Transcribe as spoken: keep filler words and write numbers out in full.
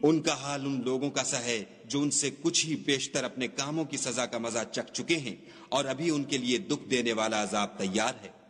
उनका हाल उन लोगों का सा है जो उनसे कुछ ही पेशतर अपने कामों की सजा का मजा चख चुके हैं और अभी उनके लिए दुख देने वाला अजाब तैयार है।